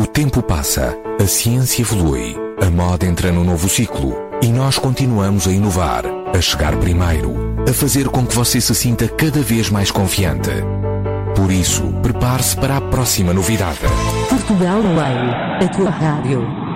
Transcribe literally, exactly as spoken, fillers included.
O tempo passa, a ciência evolui, a moda entra no novo ciclo e nós continuamos a inovar, a chegar primeiro, a fazer com que você se sinta cada vez mais confiante. Por isso, prepare-se para a próxima novidade. Portugal Way, a tua rádio.